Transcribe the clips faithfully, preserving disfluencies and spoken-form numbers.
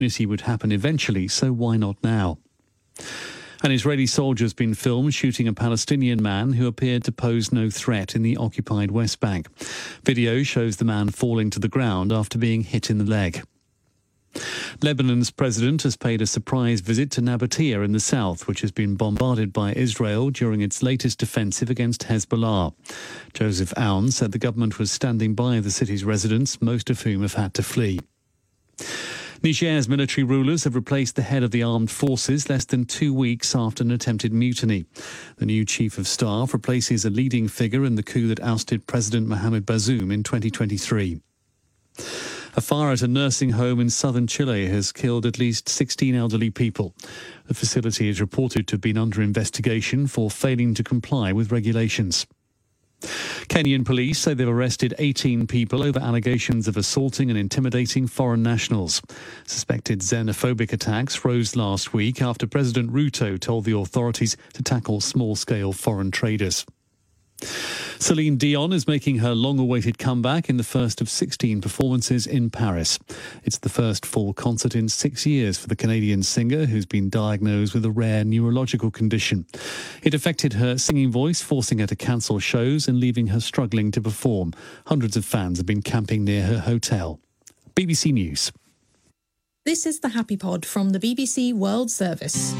Unity would happen eventually, so why not now? An Israeli soldier has been filmed shooting a Palestinian man who appeared to pose no threat in the occupied West Bank. Video shows the man falling to the ground after being hit in the leg. Lebanon's president has paid a surprise visit to Nabatea in the south, which has been bombarded by Israel during its latest offensive against Hezbollah. Joseph Aoun said the government was standing by the city's residents, most of whom have had to flee. Niger's military rulers have replaced the head of the armed forces less than two weeks after an attempted mutiny. The new chief of staff replaces a leading figure in the coup that ousted President Mohamed Bazoum in twenty twenty-three. A fire at a nursing home in southern Chile has killed at least sixteen elderly people. The facility is reported to have been under investigation for failing to comply with regulations. Kenyan police say they've arrested eighteen people over allegations of assaulting and intimidating foreign nationals. Suspected xenophobic attacks rose last week after President Ruto told the authorities to tackle small-scale foreign traders. Celine Dion is making her long-awaited comeback in the first of sixteen performances in Paris. It's the first full concert in six years for the Canadian singer, who's been diagnosed with a rare neurological condition. It affected her singing voice, forcing her to cancel shows and leaving her struggling to perform. Hundreds of fans have been camping near her hotel. B B C News. This is the Happy Pod from the B B C World Service.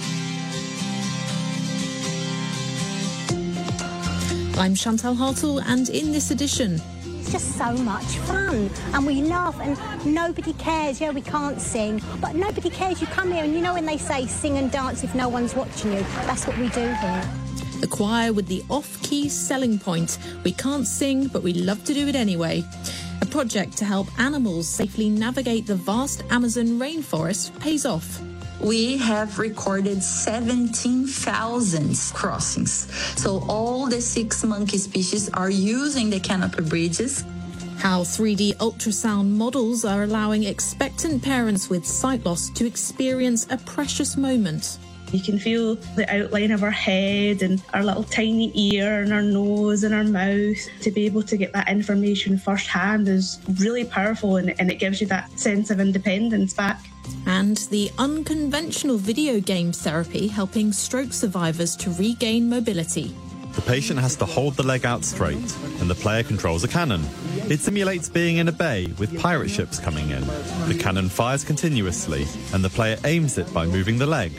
I'm Chantal Hartle, and in this edition... It's just so much fun, and we laugh, and nobody cares. Yeah, we can't sing, but nobody cares. You come here, and you know when they say sing and dance if no one's watching you, that's what we do here. The choir with the off-key selling point. We can't sing, but we love to do it anyway. A project to help animals safely navigate the vast Amazon rainforest pays off. We have recorded seventeen thousand crossings. So all the six monkey species are using the canopy bridges. How three D ultrasound models are allowing expectant parents with sight loss to experience a precious moment. You can feel the outline of our head and our little tiny ear and our nose and our mouth. To be able to get that information firsthand is really powerful, and, and it gives you that sense of independence back. And the unconventional video game therapy helping stroke survivors to regain mobility. The patient has to hold the leg out straight, and the player controls a cannon. It simulates being in a bay with pirate ships coming in. The cannon fires continuously, and the player aims it by moving the leg.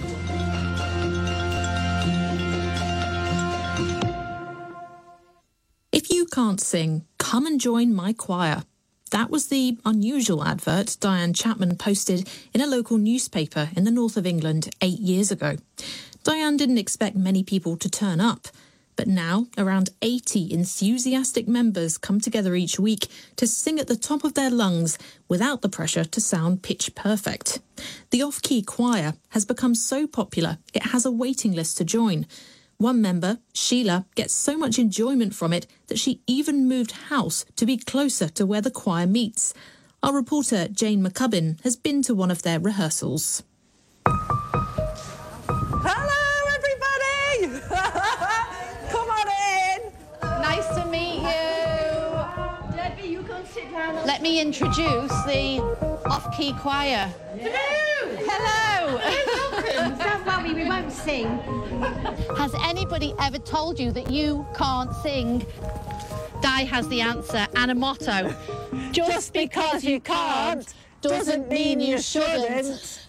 If you can't sing, come and join my choir. That was the unusual advert Diane Chapman posted in a local newspaper in the north of England eight years ago. Diane didn't expect many people to turn up, but now around eighty enthusiastic members come together each week to sing at the top of their lungs without the pressure to sound pitch perfect. The off-key choir has become so popular it has a waiting list to join. One member, Sheila, gets so much enjoyment from it that she even moved house to be closer to where the choir meets. Our reporter, Jane McCubbin, has been to one of their rehearsals. Hello, everybody! Come on in! Nice to meet you. Debbie, you can sit down. Let me introduce the off-key choir. Hello! Hello! Welcome. Don't worry, we won't sing. Has anybody ever told you that you can't sing? Di has the answer and a motto. Just, Just because you can't doesn't mean you shouldn't.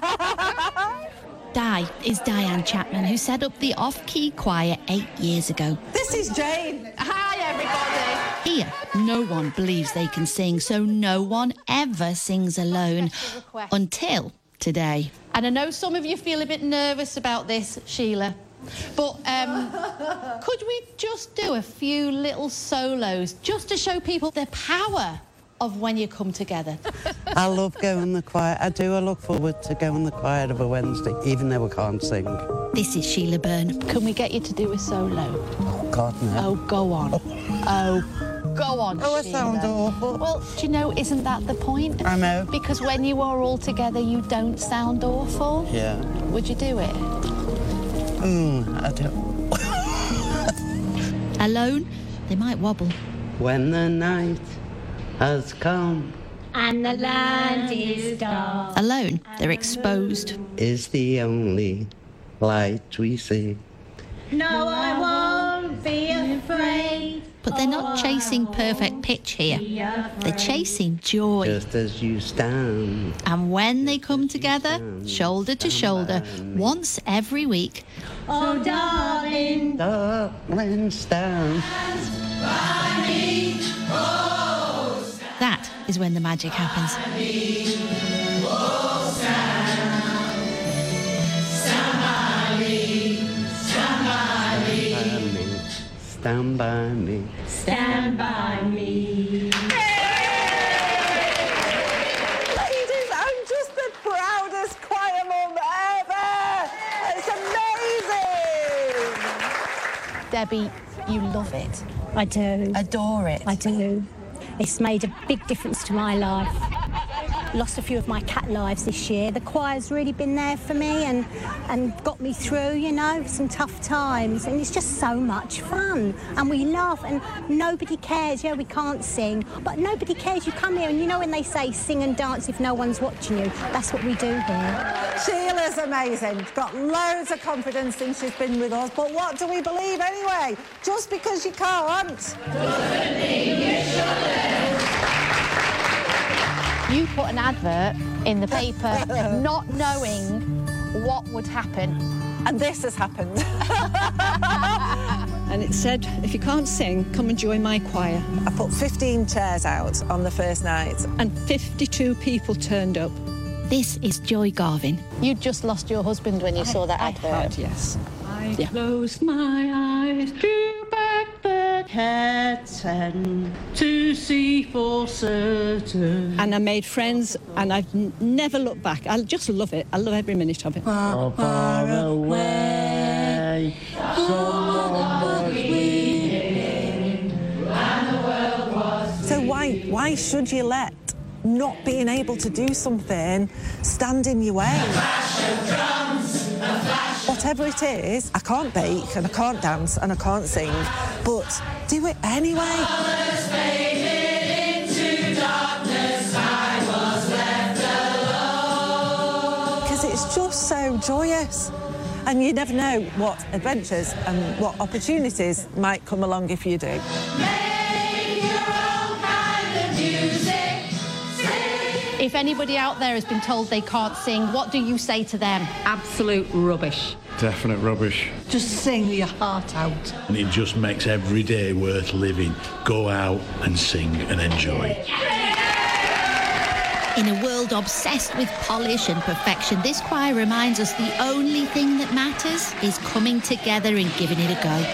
Di is Diane Chapman, who set up the off-key choir eight years ago. This is Jane. Hi, everybody. Here, no one believes they can sing, so no one ever sings alone. Until today. And I know some of you feel a bit nervous about this, Sheila. But um, could we just do a few little solos just to show people the power of when you come together? I love going the choir. I do. I look forward to going the choir of a Wednesday, even though I can't sing. This is Sheila Byrne. Can we get you to do a solo? Oh, God, no. Oh, go on. Oh, oh go on, Oh, I Sheila. sound awful. Well, do you know, isn't that the point? I know. Because when you are all together, you don't sound awful. Yeah. Would you do it? Mm, I do. Alone, they might wobble. When the night has come and the land is dark. Alone, they're exposed. Is the only light we see. No, I won't be afraid. But they're not chasing perfect pitch here. They're chasing joy. Just as you stand. And when they come together, shoulder to shoulder, once every week. Oh, darling. Darling, stand. That is when the magic happens. Stand by me. Stand by me. Ladies, I'm just the proudest choir mum ever. It's amazing. Debbie, you love it. I do. Adore it. I do. It's made a big difference to my life. Lost a few of my cat lives this year. The choir's really been there for me and, and got me through, you know, some tough times. And it's just so much fun. And we laugh and nobody cares. Yeah, we can't sing, but nobody cares. You come here and you know when they say sing and dance if no one's watching you, that's what we do here. Sheila's amazing. She's got loads of confidence since she's been with us. But what do we believe anyway? Just because you can't doesn't mean you shouldn't. You put an advert in the paper not knowing what would happen. And this has happened. And it said, if you can't sing, come and join my choir. I put fifteen chairs out on the first night. And fifty-two people turned up. This is Joy Garvin. You just lost your husband when you saw that I advert. had, yes. I Yeah. closed my eyes, drew back the curtain to see for certain. And I made friends, and I've n- never looked back. I just love it. I love every minute of it. Far, far away, someone was weeping, and the world was. So why why should you let not being able to do something stand in your way? Whatever it is, I can't bake and I can't dance and I can't sing, but do it anyway. Because it's just so joyous. And you never know what adventures and what opportunities might come along if you do. If anybody out there has been told they can't sing, what do you say to them? Absolute rubbish. Definite rubbish. Just sing your heart out. And it just makes every day worth living. Go out and sing and enjoy. In a world obsessed with polish and perfection, this choir reminds us the only thing that matters is coming together and giving it a go.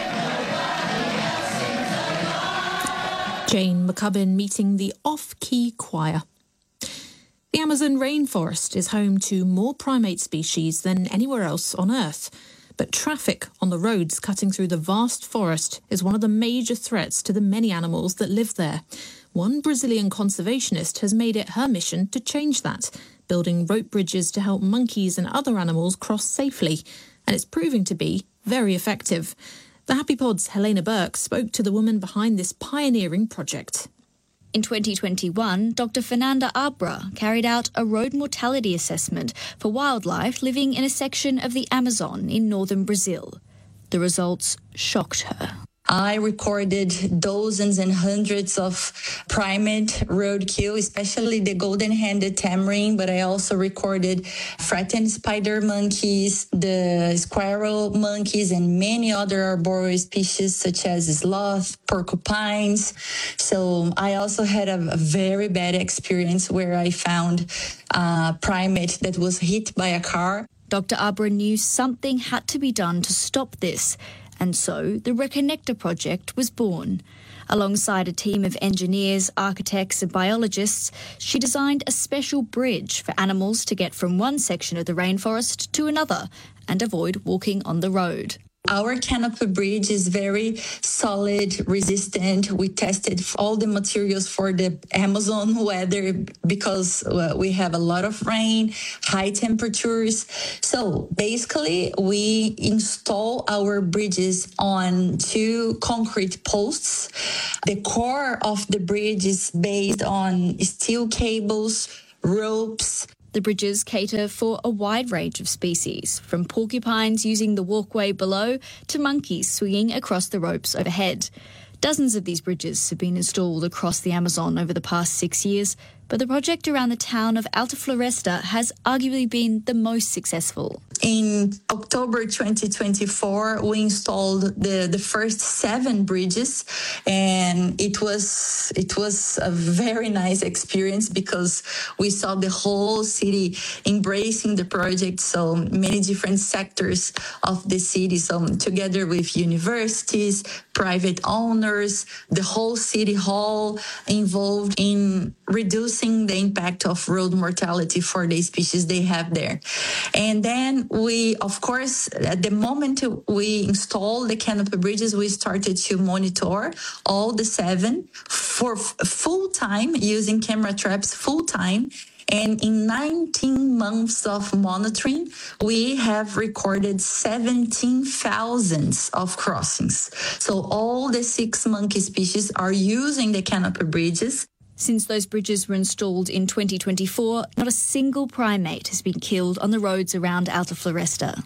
Jane McCubbin meeting the Off-Key Choir. The Amazon rainforest is home to more primate species than anywhere else on Earth. But traffic on the roads cutting through the vast forest is one of the major threats to the many animals that live there. One Brazilian conservationist has made it her mission to change that, building rope bridges to help monkeys and other animals cross safely. And it's proving to be very effective. The Happy Pod's Helena Burke spoke to the woman behind this pioneering project. In twenty twenty-one, Doctor Fernanda Abra carried out a road mortality assessment for wildlife living in a section of the Amazon in northern Brazil. The results shocked her. I recorded dozens and hundreds of primate roadkill, especially the golden-handed tamarin, but I also recorded threatened spider monkeys, the squirrel monkeys, and many other arboreal species such as sloth, porcupines. So I also had a, a very bad experience where I found a primate that was hit by a car. Doctor Abra knew something had to be done to stop this. And so the Reconnector project was born. Alongside a team of engineers, architects and biologists, she designed a special bridge for animals to get from one section of the rainforest to another and avoid walking on the road. Our canopy bridge is very solid, resistant. We tested all the materials for the Amazon weather because uh, we have a lot of rain, high temperatures. So basically, we install our bridges on two concrete posts. The core of the bridge is based on steel cables, ropes. The bridges cater for a wide range of species, from porcupines using the walkway below to monkeys swinging across the ropes overhead. Dozens of these bridges have been installed across the Amazon over the past six years, but the project around the town of Alta Floresta has arguably been the most successful. In October twenty twenty-four, we installed the, the first seven bridges, and it was it was a very nice experience because we saw the whole city embracing the project, so many different sectors of the city, so together with universities, private owners, the whole city hall involved in reducing the impact of road mortality for the species they have there. And then we, of course, at the moment we installed the canopy bridges, we started to monitor all the seven for f- full time using camera traps full time. And in nineteen months of monitoring, we have recorded seventeen thousand of crossings. So all the six monkey species are using the canopy bridges. Since those bridges were installed in twenty twenty-four, not a single primate has been killed on the roads around Alta Floresta.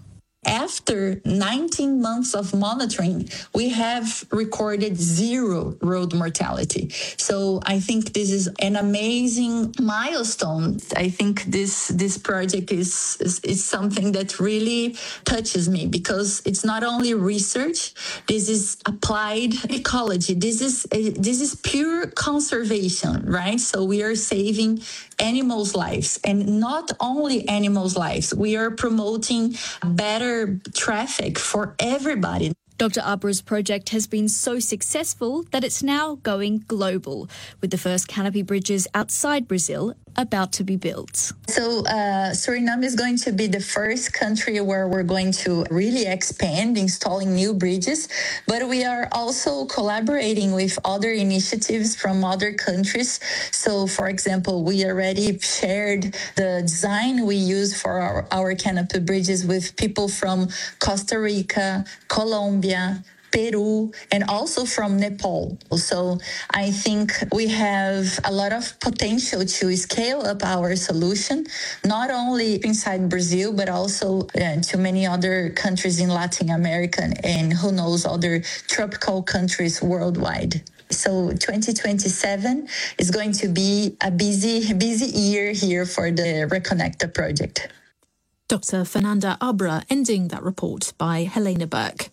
After nineteen months of monitoring, we have recorded zero road mortality. So I think this is an amazing milestone. I think this this project is, is, is something that really touches me because it's not only research, this is applied ecology. This is this is pure conservation, right? So we are saving animals' lives, and not only animals' lives. We are promoting better traffic for everybody. Doctor Abra's project has been so successful that it's now going global, with the first canopy bridges outside Brazil about to be built. So uh, Suriname is going to be the first country where we're going to really expand installing new bridges, but we are also collaborating with other initiatives from other countries. So, for example, we already shared the design we use for our, our canopy bridges with people from Costa Rica, Colombia, Peru, and also from Nepal. So I think we have a lot of potential to scale up our solution, not only inside Brazil, but also uh, to many other countries in Latin America and who knows, other tropical countries worldwide. So twenty twenty-seven is going to be a busy, busy year here for the Reconecta project. Doctor Fernanda Abra ending that report by Helena Burke.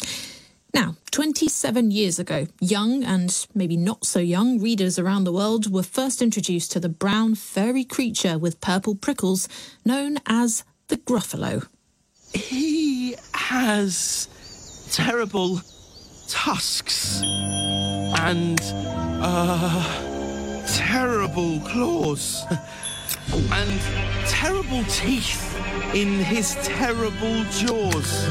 Now, twenty-seven years ago, young and maybe not so young readers around the world were first introduced to the brown furry creature with purple prickles known as the Gruffalo. He has terrible tusks and uh, terrible claws and terrible teeth in his terrible jaws.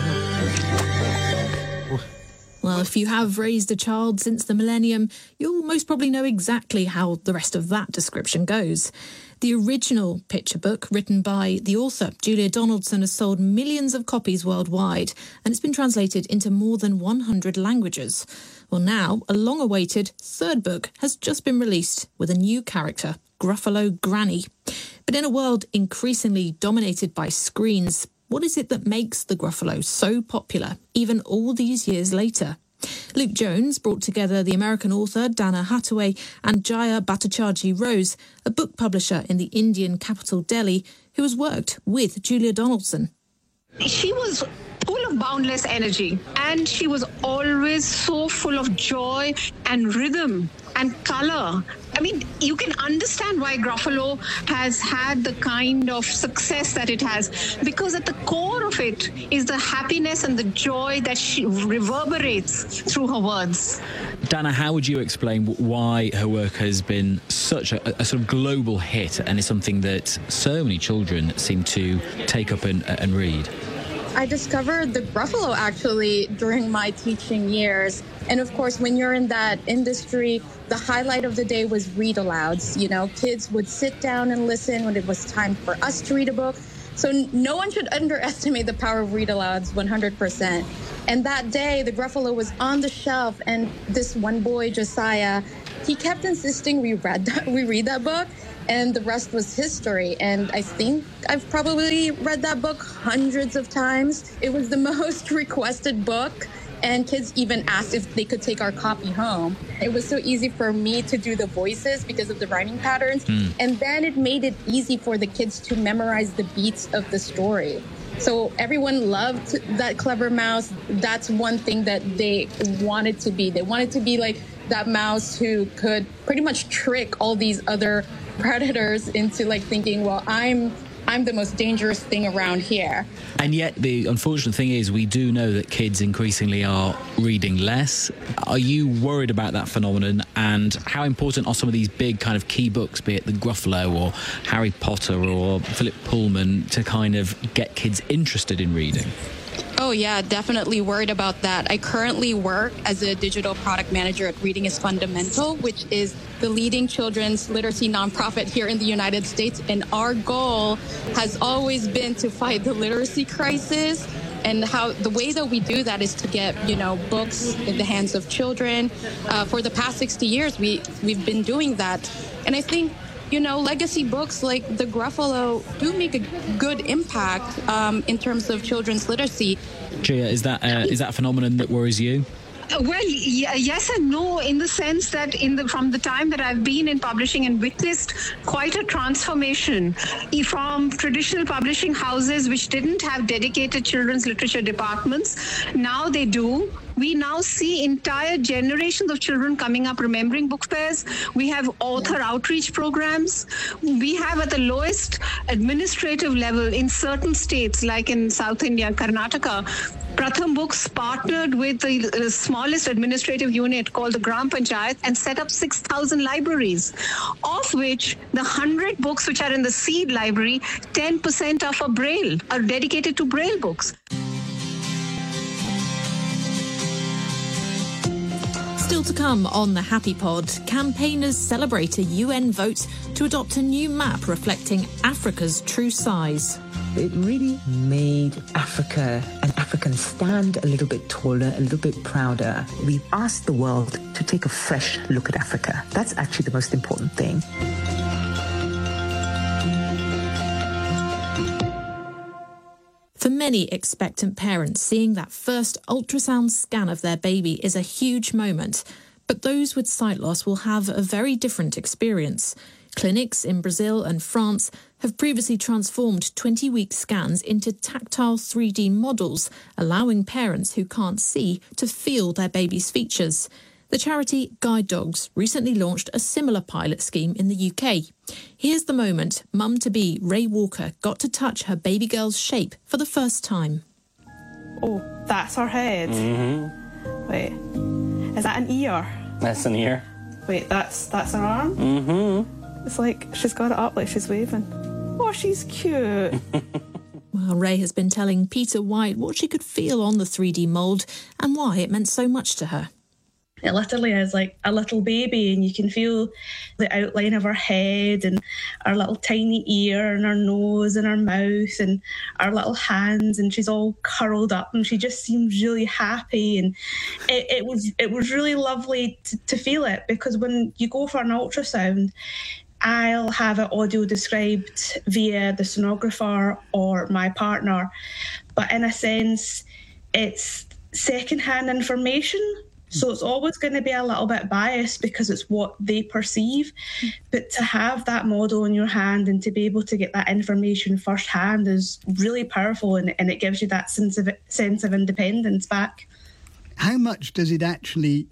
Well, if you have raised a child since the millennium, you'll most probably know exactly how the rest of that description goes. The original picture book, written by the author, Julia Donaldson, has sold millions of copies worldwide, and it's been translated into more than one hundred languages. Well, now, a long-awaited third book has just been released with a new character, Gruffalo Granny. But in a world increasingly dominated by screens, what is it that makes the Gruffalo so popular, even all these years later? Luke Jones brought together the American author Dana Hathaway and Jaya Bhattacharjee Rose, a book publisher in the Indian capital Delhi, who has worked with Julia Donaldson. She was full of boundless energy, and she was always so full of joy and rhythm and color. I mean, you can understand why Gruffalo has had the kind of success that it has, because at the core of it is the happiness and the joy that she reverberates through her words. Dana, how would you explain why her work has been such a, a sort of global hit and is something that so many children seem to take up and, and read? I discovered the Gruffalo actually during my teaching years. And of course, when you're in that industry, the highlight of the day was read-alouds. You know, kids would sit down and listen when it was time for us to read a book. So no one should underestimate the power of read-alouds, one hundred percent. And that day, the Gruffalo was on the shelf, and this one boy, Josiah, he kept insisting we read that, we read that book, and the rest was history. And I think I've probably read that book hundreds of times. It was the most requested book, and kids even asked if they could take our copy home. It was so easy for me to do the voices because of the rhyming patterns, mm. and then it made it easy for the kids to memorize the beats of the story. So everyone loved that clever mouse. That's one thing that they wanted to be. They wanted to be like that mouse who could pretty much trick all these other predators into like thinking, well, I'm I'm the most dangerous thing around here. And yet the unfortunate thing is we do know that kids increasingly are reading less. Are you worried about that phenomenon, and how important are some of these big kind of key books, be it the Gruffalo or Harry Potter or Philip Pullman, to kind of get kids interested in reading? Oh, yeah, definitely worried about that. I currently work as a digital product manager at Reading is Fundamental, which is the leading children's literacy nonprofit here in the United States. And our goal has always been to fight the literacy crisis. And how the way that we do that is to get, you know, books in the hands of children. Uh, for the past sixty years, we, we've been doing that. And I think, you know, legacy books like the Gruffalo do make a good impact um, in terms of children's literacy. Gia, is that uh, is that a phenomenon that worries you? Well, y- yes and no, in the sense that in the from the time that I've been in publishing and witnessed quite a transformation from traditional publishing houses which didn't have dedicated children's literature departments. Now they do. We now see entire generations of children coming up remembering book fairs. We have author outreach programs. We have at the lowest administrative level in certain states, like in South India, Karnataka, Pratham Books partnered with the uh, smallest administrative unit called the Gram Panchayat and set up six thousand libraries, of which the one hundred books which are in the seed library, ten percent are for Braille, are dedicated to Braille books. Still to come on the Happy Pod, campaigners celebrate a U N vote to adopt a new map reflecting Africa's true size. It really made Africa and Africans stand a little bit taller, a little bit prouder. We've asked the world to take a fresh look at Africa. That's actually the most important thing. For many expectant parents, seeing that first ultrasound scan of their baby is a huge moment. But those with sight loss will have a very different experience. Clinics in Brazil and France have previously transformed twenty-week scans into tactile three D models, allowing parents who can't see to feel their baby's features. The charity Guide Dogs recently launched a similar pilot scheme in the U K. Here's the moment mum-to-be Ray Walker got to touch her baby girl's shape for the first time. Oh, that's her head. Mm-hmm. Wait, is that an ear? That's an ear. Wait, that's that's an arm? Mm-hmm. It's like she's got it up like she's waving. Oh, she's cute. Well, Ray has been telling Peter White what she could feel on the three D mould and why it meant so much to her. It literally is like a little baby, and you can feel the outline of her head and her little tiny ear and her nose and her mouth and her little hands, and she's all curled up and she just seems really happy. And it, it was it was really lovely to, to feel it, because when you go for an ultrasound, I'll have it audio described via the sonographer or my partner, but in a sense, it's secondhand information. So it's always going to be a little bit biased because it's what they perceive. But to have that model in your hand and to be able to get that information firsthand is really powerful, and, and it gives you that sense of sense of independence back. How much does it actually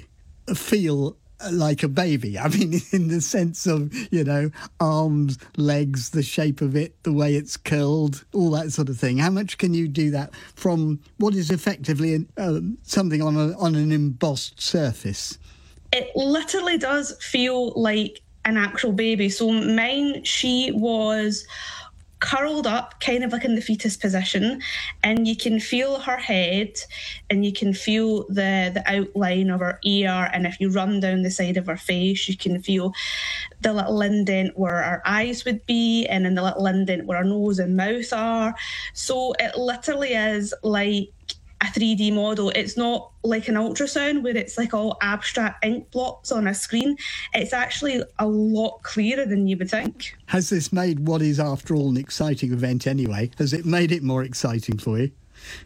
feel like a baby? I mean, in the sense of, you know, arms, legs, the shape of it, the way it's curled, all that sort of thing. How much can you do that from what is effectively uh, something on a, on an embossed surface? It literally does feel like an actual baby. So mine, she was curled up, kind of like in the fetus position, and you can feel her head and you can feel the, the outline of her ear. And if you run down the side of her face, you can feel the little indent where her eyes would be, and then the little indent where her nose and mouth are. So it literally is like a three D model. It's not like an ultrasound where it's like all abstract ink blots on a screen. It's actually a lot clearer than you would think. Has this made what is, after all, an exciting event anyway? Has it made it more exciting for you?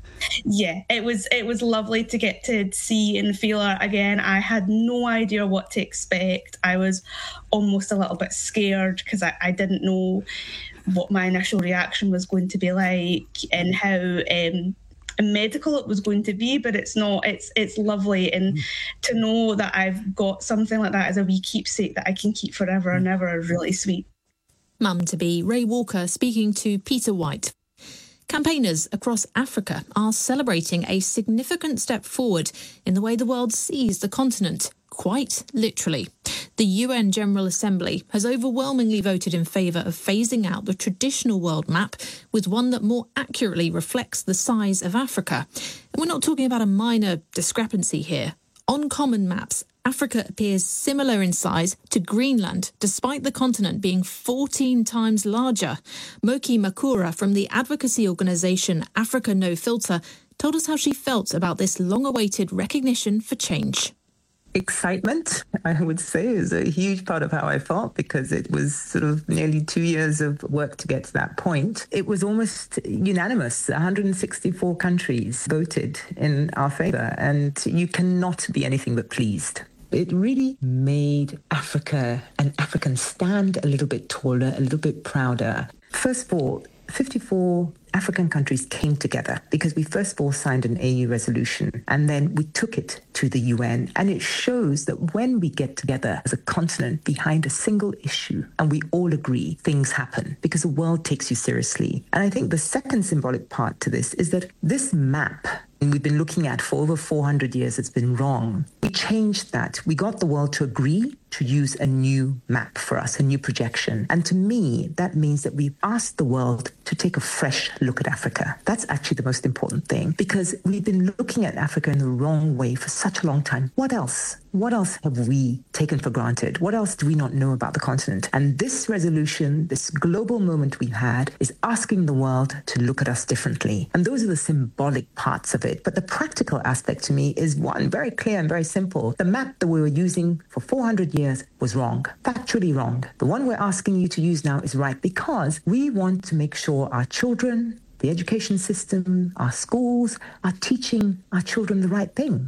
Yeah, it was it was lovely to get to see and feel her again. I had no idea what to expect. I was almost a little bit scared because I, I didn't know what my initial reaction was going to be like and how um, medical it was going to be, but it's not. It's it's lovely, and to know that I've got something like that as a wee keepsake that I can keep forever and ever is really sweet. Mum-to-be Ray Walker speaking to Peter White. Campaigners across Africa are celebrating a significant step forward in the way the world sees the continent, quite literally. The U N General Assembly has overwhelmingly voted in favour of phasing out the traditional world map with one that more accurately reflects the size of Africa. And we're not talking about a minor discrepancy here. On common maps, Africa appears similar in size to Greenland, despite the continent being fourteen times larger. Moki Makura from the advocacy organisation Africa No Filter told us how she felt about this long-awaited recognition for change. Excitement, I would say, is a huge part of how I felt, because it was sort of nearly two years of work to get to that point. It was almost unanimous. one hundred sixty-four countries voted in our favour, and you cannot be anything but pleased. It really made Africa and Africans stand a little bit taller, a little bit prouder. First of all, fifty-four African countries came together because we first of all signed an A U resolution, and then we took it to the U N. And it shows that when we get together as a continent behind a single issue and we all agree, things happen because the world takes you seriously. And I think the second symbolic part to this is that this map we've been looking at for over four hundred years, it's been wrong. We changed that. We got the world to agree to use a new map for us, a new projection. And to me, that means that we've asked the world to take a fresh look at Africa. That's actually the most important thing, because we've been looking at Africa in the wrong way for such a long time. What else? What else have we taken for granted? What else do we not know about the continent? And this resolution, this global moment we've had, is asking the world to look at us differently. And those are the symbolic parts of it. But the practical aspect to me is one, very clear and very simple. The map that we were using for four hundred years was wrong, factually wrong. The one we're asking you to use now is right, because we want to make sure our children, the education system, our schools are teaching our children the right thing.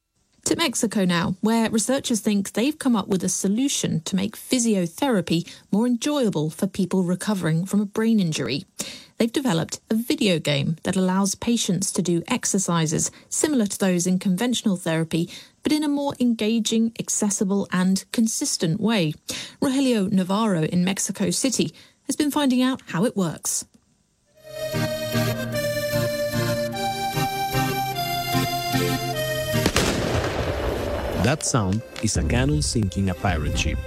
To Mexico now, where researchers think they've come up with a solution to make physiotherapy more enjoyable for people recovering from a brain injury. They've developed a video game that allows patients to do exercises similar to those in conventional therapy, but in a more engaging, accessible and consistent way. Rogelio Navarro in Mexico City has been finding out how it works. That sound is a cannon sinking a pirate ship.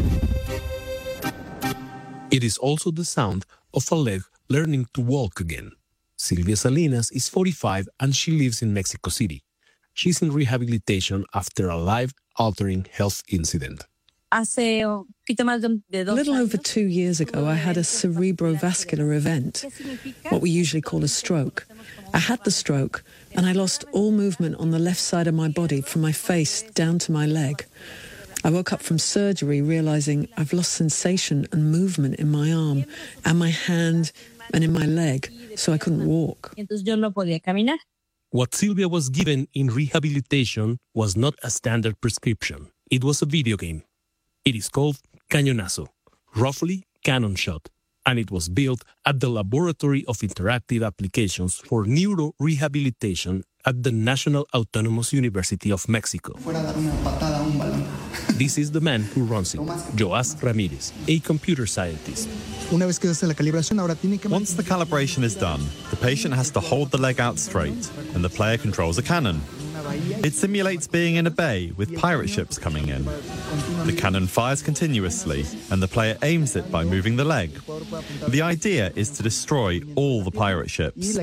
It is also the sound of a leg learning to walk again. Silvia Salinas is forty-five and she lives in Mexico City. She's in rehabilitation after a life-altering health incident. A little over two years ago, I had a cerebrovascular event, what we usually call a stroke. I had the stroke and I lost all movement on the left side of my body from my face down to my leg. I woke up from surgery realizing I've lost sensation and movement in my arm and my hand and in my leg, so I couldn't walk. What Silvia was given in rehabilitation was not a standard prescription. It was a video game. It is called Cañonazo, roughly Cannon Shot, and it was built at the Laboratory of Interactive Applications for Neurorehabilitation at the National Autonomous University of Mexico. This is the man who runs it, Joás Ramírez, a computer scientist. Once the calibration is done, the patient has to hold the leg out straight, and the player controls a cannon. It simulates being in a bay with pirate ships coming in. The cannon fires continuously, and the player aims it by moving the leg. The idea is to destroy all the pirate ships.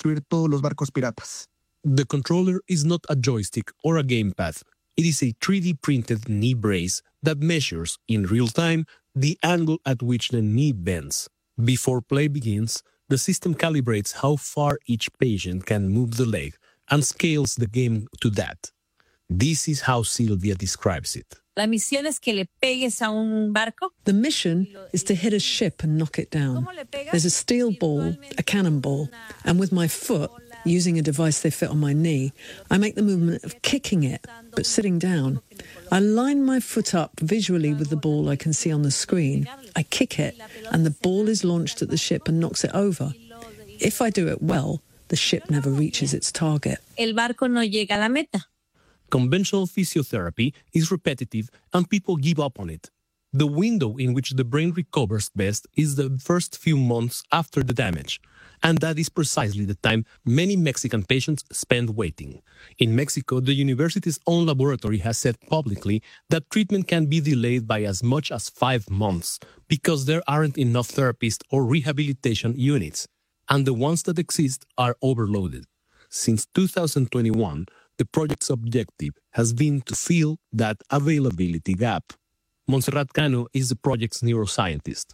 The controller is not a joystick or a gamepad. It is a three D printed knee brace that measures, in real time, the angle at which the knee bends. Before play begins, the system calibrates how far each patient can move the leg and scales the game to that. This is how Silvia describes it. La misión es que le pegues a un barco. The mission is to hit a ship and knock it down. There's a steel ball, a cannonball, and with my foot, using a device they fit on my knee, I make the movement of kicking it, but sitting down. I line my foot up visually with the ball I can see on the screen. I kick it, and the ball is launched at the ship and knocks it over. If I do it well, the ship never reaches its target. El barco no llega a la meta. Conventional physiotherapy is repetitive and people give up on it. The window in which the brain recovers best is the first few months after the damage, and that is precisely the time many Mexican patients spend waiting. In Mexico, the university's own laboratory has said publicly that treatment can be delayed by as much as five months because there aren't enough therapists or rehabilitation units, and the ones that exist are overloaded. Since two thousand twenty-one, the project's objective has been to fill that availability gap. Montserrat Cano is the project's neuroscientist.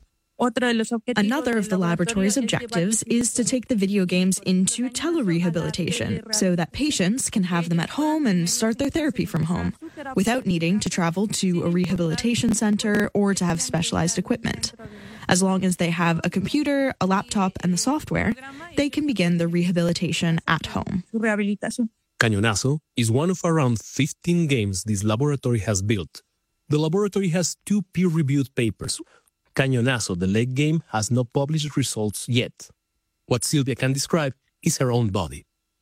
Another of the laboratory's objectives is to take the video games into telerehabilitation so that patients can have them at home and start their therapy from home without needing to travel to a rehabilitation center or to have specialized equipment. As long as they have a computer, a laptop, and the software, they can begin the rehabilitation at home. Cañonazo is one of around fifteen games this laboratory has built. The laboratory has two peer-reviewed papers. Cañonazo, the leg game, has not published results yet. What Silvia can describe is her own body.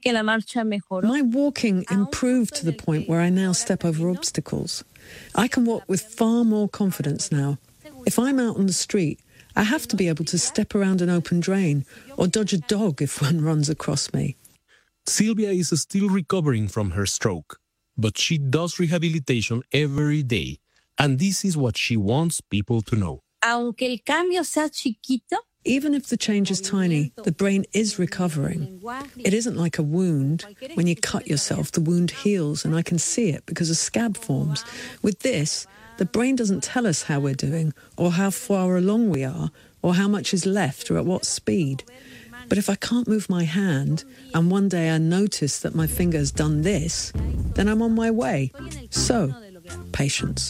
My walking improved to the point where I now step over obstacles. I can walk with far more confidence now. If I'm out on the street, I have to be able to step around an open drain or dodge a dog if one runs across me. Silvia is still recovering from her stroke, but she does rehabilitation every day, and this is what she wants people to know. Aunque el cambio sea chiquito, even if the change is tiny, the brain is recovering. It isn't like a wound. When you cut yourself, the wound heals, and I can see it because a scab forms. With this, the brain doesn't tell us how we're doing, or how far along we are, or how much is left, or at what speed. But if I can't move my hand, and one day I notice that my finger's done this, then I'm on my way. So, patience.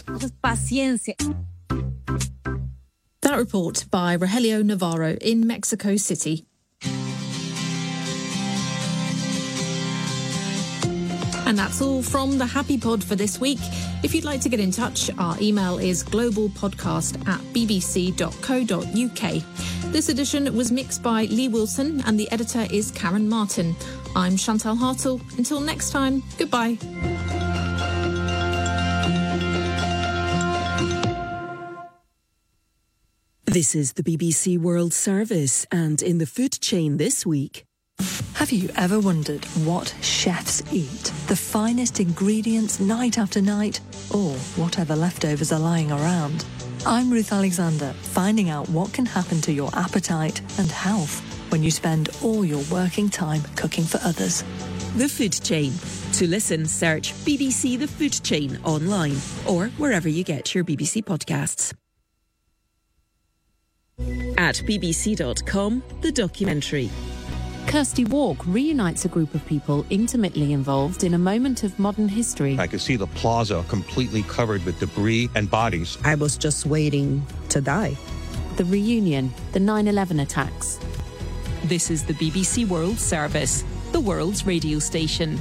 That report by Rogelio Navarro in Mexico City. And that's all from the Happy Pod for this week. If you'd like to get in touch, our email is globalpodcast at bbc dot co dot uk. This edition was mixed by Lee Wilson and the editor is Karen Martin. I'm Chantal Hartle. Until next time, goodbye. This is the B B C World Service, and in the food chain this week. Have you ever wondered what chefs eat? The finest ingredients night after night, or whatever leftovers are lying around? I'm Ruth Alexander, finding out what can happen to your appetite and health when you spend all your working time cooking for others. The Food Chain. To listen, search B B C The Food Chain online or wherever you get your B B C podcasts. At b b c dot com, the documentary. Kirsty Walk reunites a group of people intimately involved in a moment of modern history. I could see the plaza completely covered with debris and bodies. I was just waiting to die. The reunion, the nine eleven attacks. This is the B B C World Service, the world's radio station.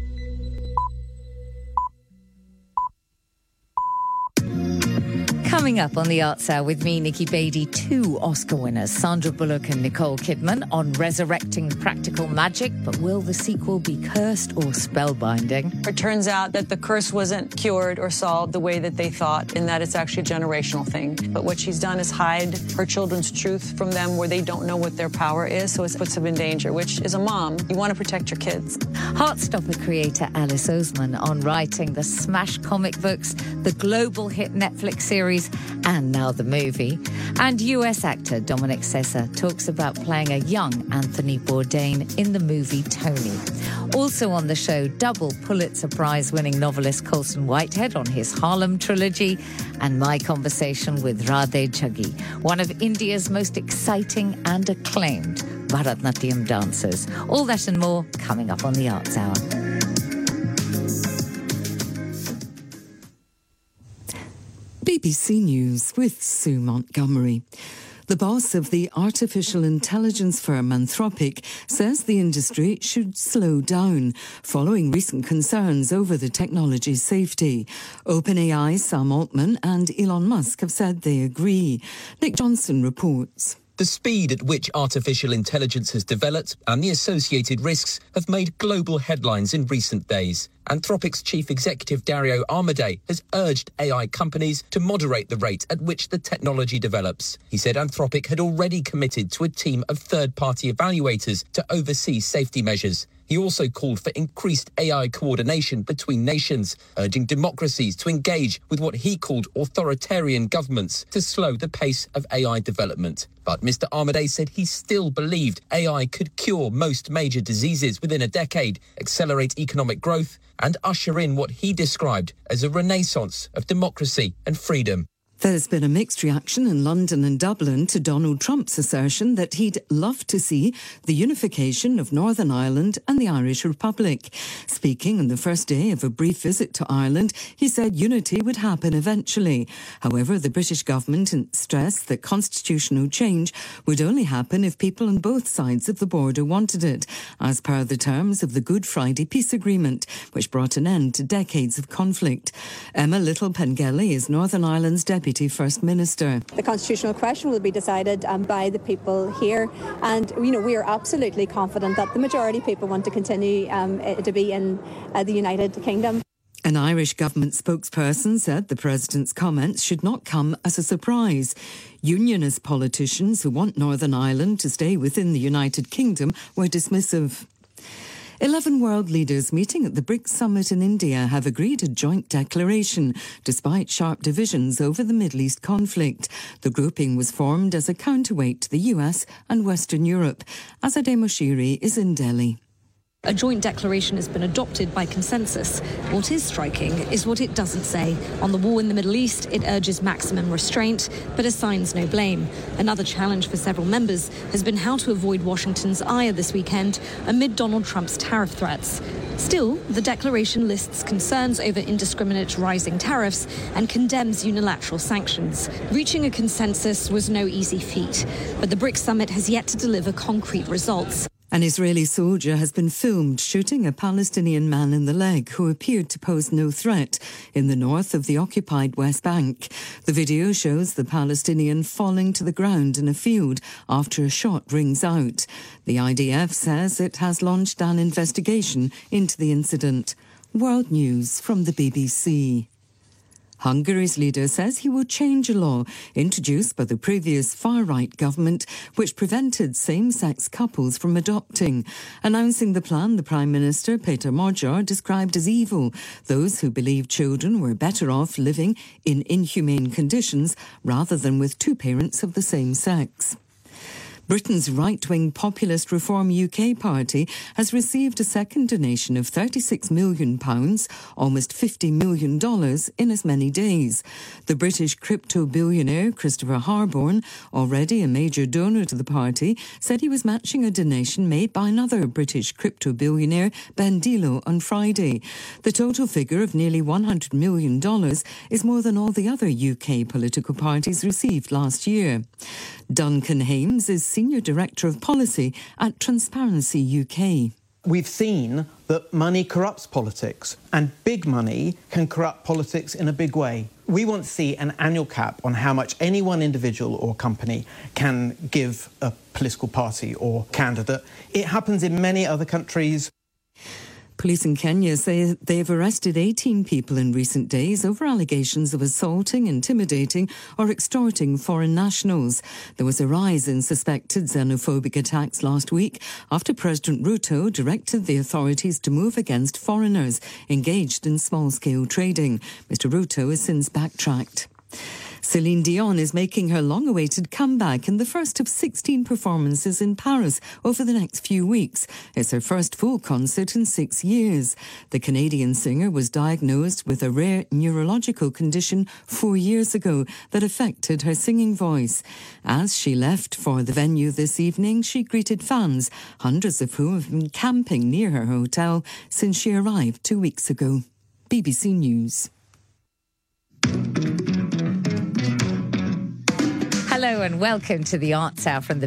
Coming Coming up on the Arts Hour with me, Nikki Beattie, two Oscar winners, Sandra Bullock and Nicole Kidman, on resurrecting practical magic. But will the sequel be cursed or spellbinding? It turns out that the curse wasn't cured or solved the way that they thought, and that it's actually a generational thing. But what she's done is hide her children's truth from them where they don't know what their power is, so it puts them in danger, which, as a mom, you want to protect your kids. Heartstopper creator Alice Oseman on writing the smash comic books, the global hit Netflix series, and now the movie. And U S actor Dominic Sessa talks about playing a young Anthony Bourdain in the movie Tony. Also on the show, double Pulitzer Prize-winning novelist Colson Whitehead on his Harlem trilogy, and my conversation with Radhe Jaggi, one of India's most exciting and acclaimed Bharatanatyam dancers. All that and more coming up on the Arts Hour. B B C News with Sue Montgomery. The boss of the artificial intelligence firm Anthropic says the industry should slow down following recent concerns over the technology's safety. OpenAI's Sam Altman and Elon Musk have said they agree. Nick Johnson reports. The speed at which artificial intelligence has developed and the associated risks have made global headlines in recent days. Anthropic's chief executive Dario Amodei has urged A I companies to moderate the rate at which the technology develops. He said Anthropic had already committed to a team of third-party evaluators to oversee safety measures. He also called for increased A I coordination between nations, urging democracies to engage with what he called authoritarian governments to slow the pace of A I development. But Mister Amodei said he still believed A I could cure most major diseases within a decade, accelerate economic growth, and usher in what he described as a renaissance of democracy and freedom. There's been a mixed reaction in London and Dublin to Donald Trump's assertion that he'd love to see the unification of Northern Ireland and the Irish Republic. Speaking on the first day of a brief visit to Ireland, he said unity would happen eventually. However, the British government stressed that constitutional change would only happen if people on both sides of the border wanted it, as per the terms of the Good Friday Peace Agreement, which brought an end to decades of conflict. Emma Little-Pengelly is Northern Ireland's Deputy First Minister. The constitutional question will be decided um, by the people here, and you know we are absolutely confident that the majority of people want to continue um, to be in uh, the United Kingdom. An Irish government spokesperson said the president's comments should not come as a surprise. Unionist politicians who want Northern Ireland to stay within the United Kingdom were dismissive. Eleven world leaders meeting at the BRICS summit in India have agreed a joint declaration, despite sharp divisions over the Middle East conflict. The grouping was formed as a counterweight to the U S and Western Europe. Azadeh Moshiri is in Delhi. A joint declaration has been adopted by consensus. What is striking is what it doesn't say. On the war in the Middle East, it urges maximum restraint, but assigns no blame. Another challenge for several members has been how to avoid Washington's ire this weekend amid Donald Trump's tariff threats. Still, the declaration lists concerns over indiscriminate rising tariffs and condemns unilateral sanctions. Reaching a consensus was no easy feat, but the BRICS summit has yet to deliver concrete results. An Israeli soldier has been filmed shooting a Palestinian man in the leg who appeared to pose no threat in the north of the occupied West Bank. The video shows the Palestinian falling to the ground in a field after a shot rings out. The I D F says it has launched an investigation into the incident. World News from the B B C. Hungary's leader says he will change a law introduced by the previous far-right government which prevented same-sex couples from adopting. Announcing the plan, the Prime Minister, Peter Magyar, described as evil those who believed children were better off living in inhumane conditions rather than with two parents of the same sex. Britain's right-wing populist Reform U K party has received a second donation of thirty-six million pounds, almost fifty million dollars, in as many days. The British crypto billionaire Christopher Harborne, already a major donor to the party, said he was matching a donation made by another British crypto billionaire, Ben Dillo, on Friday. The total figure of nearly one hundred million dollars is more than all the other U K political parties received last year. Duncan Hames is Senior Director of Policy at Transparency U K. We've seen that money corrupts politics, and big money can corrupt politics in a big way. We want to see an annual cap on how much any one individual or company can give a political party or candidate. It happens in many other countries. Police in Kenya say they've arrested eighteen people in recent days over allegations of assaulting, intimidating or extorting foreign nationals. There was a rise in suspected xenophobic attacks last week after President Ruto directed the authorities to move against foreigners engaged in small-scale trading. Mister Ruto has since backtracked. Celine Dion is making her long-awaited comeback in the first of sixteen performances in Paris over the next few weeks. It's her first full concert in six years. The Canadian singer was diagnosed with a rare neurological condition four years ago that affected her singing voice. As she left for the venue this evening, she greeted fans, hundreds of whom have been camping near her hotel since she arrived two weeks ago. B B C News. Hello and welcome to the Arts Hour from the